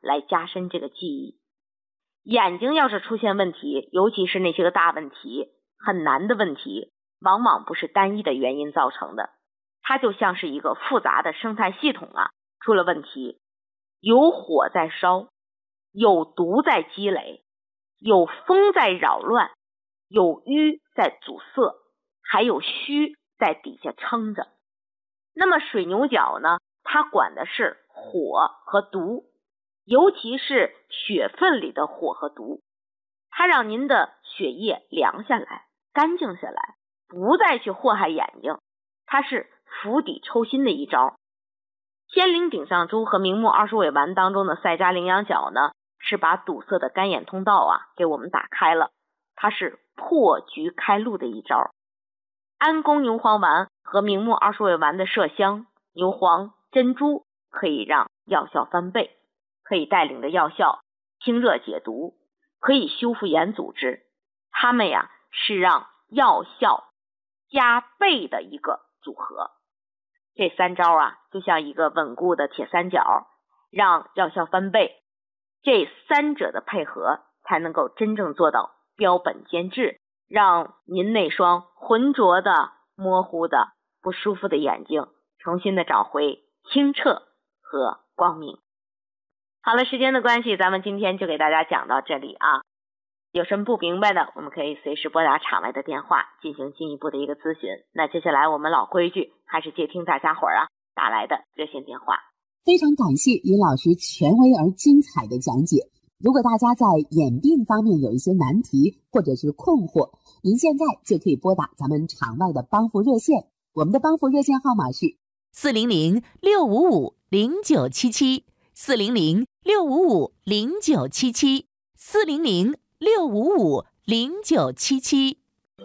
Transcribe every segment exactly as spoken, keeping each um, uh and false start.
来加深这个记忆。眼睛要是出现问题，尤其是那些个大问题，很难的问题，往往不是单一的原因造成的，它就像是一个复杂的生态系统啊，出了问题，有火在烧，有毒在积累，有风在扰乱，有瘀在阻塞，还有虚在底下撑着。那么水牛角呢，它管的是火和毒，尤其是血分里的火和毒，它让您的血液凉下来，干净下来，不再去祸害眼睛，它是釜底抽薪的一招。天灵顶上珠和明目二十味丸当中的赛迦羚羊角呢，是把堵塞的干眼通道啊给我们打开了，它是破局开路的一招。安宫牛黄丸和明目二十味丸的麝香、牛黄、珍珠可以让药效翻倍，可以带领着药效清热解毒，可以修复眼组织，它们呀是让药效加倍的一个组合。这三招啊就像一个稳固的铁三角，让药效翻倍，这三者的配合才能够真正做到标本兼治，让您那双浑浊的、模糊的、不舒服的眼睛重新的找回清澈和光明。好了，时间的关系，咱们今天就给大家讲到这里啊。有什么不明白的，我们可以随时拨打场外的电话进行进一步的一个咨询。那接下来我们老规矩，还是接听大家伙儿啊打来的热线电话。 非常感谢尹老师权威而精彩的讲解。如果大家在眼病方面有一些难题或者是困惑，您现在就可以拨打咱们场外的帮扶热线，我们的帮扶热线号码是四零零六五五零九七七，四零零六五五零九七七，四零零六五五零九七七。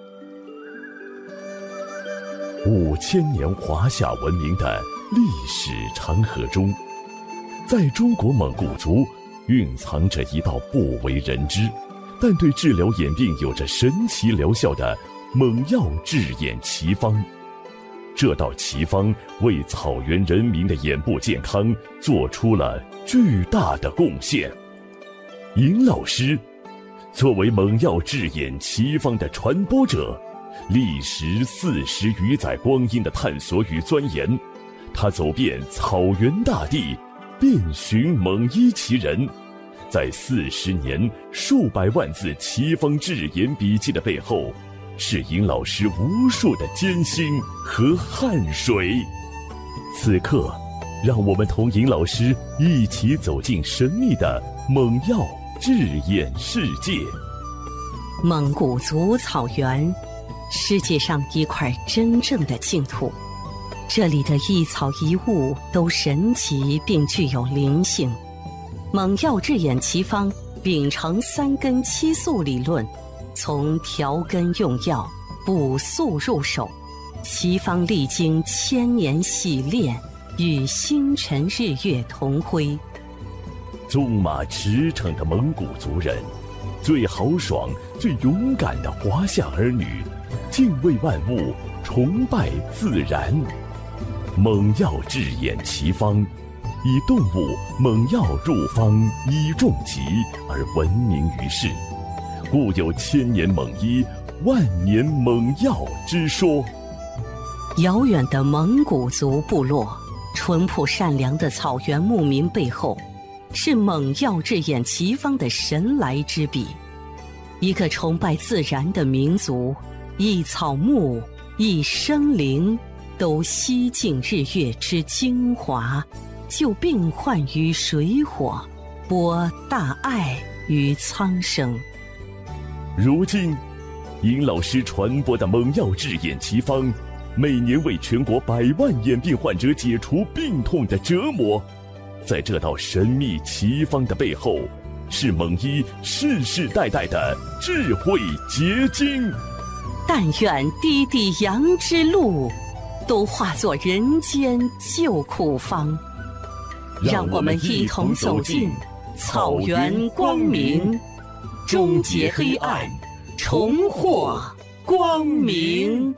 五千年华夏文明的历史长河中，在中国蒙古族蕴藏着一道不为人知，但对治疗眼病有着神奇疗效的蒙药治眼奇方。这道奇方为草原人民的眼部健康做出了巨大的贡献。尹老师作为蒙药治眼奇方的传播者，历时四十余载光阴的探索与钻研，他走遍草原大地，遍寻蒙医奇人，在四十年数百万字奇方治眼笔记的背后，是尹老师无数的艰辛和汗水。此刻，让我们同尹老师一起走进神秘的蒙药治眼世界。 蒙古族草原，世界上一块真正的净土，这里的一草一物都神奇并具有灵性。蒙药治眼奇方秉承三根七素理论，从调根用药、补素入手，奇方历经千年洗炼，与星辰日月同辉。 纵马驰骋的蒙古族人，最豪爽、最勇敢的华夏儿女，敬畏万物，崇拜自然。蒙药治眼奇方，以动物蒙药入方以重疾而闻名于世，故有千年蒙医、万年蒙药之说。 遥远的蒙古族部落，淳朴善良的草原牧民背后，是蒙药治眼奇方的神来之笔。一个崇拜自然的民族，一草木，一生灵，都吸尽日月之精华，救病患于水火，播大爱于苍生。 如今，尹老师传播的蒙药治眼奇方，每年为全国百万眼病患者解除病痛的折磨。在这道神秘奇方的背后，是蒙医世世代代的智慧结晶。 但愿滴滴羊之路，都化作人间救苦方。让我们一同走进草原光明，终结黑暗，重获光明。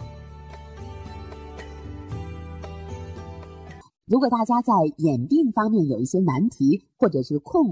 如果大家在眼病方面有一些难题或者是困惑，